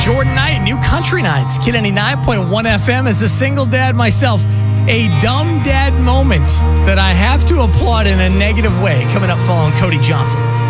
Jordan Knight, New Country Nights, Kid 99.1 FM. As a single dad myself, a dumb dad moment that I have to applaud in a negative way. Coming up following Cody Johnson.